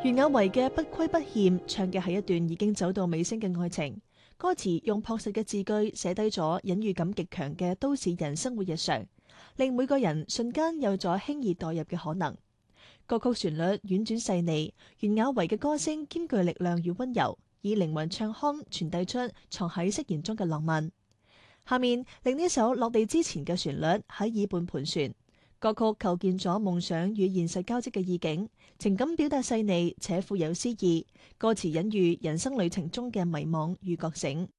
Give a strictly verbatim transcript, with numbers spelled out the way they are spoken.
袁婭維嘅不虧不欠唱嘅係一段已經走到尾聲嘅愛情，歌詞用樸實嘅字句寫低咗隱喻感極強嘅都市人生活日常，令每個人瞬間有咗輕易代入嘅可能。歌曲旋律婉轉細膩，袁婭維嘅歌聲兼具力量與溫柔，以靈魂唱腔傳遞出藏喺誓言中嘅浪漫。下面令呢首落地之前嘅旋律喺耳畔盤旋，歌曲構建咗夢想與現實交織嘅意境，情感表達細膩且富有詩意，歌詞隱喻人生旅程中嘅迷惘與覺醒。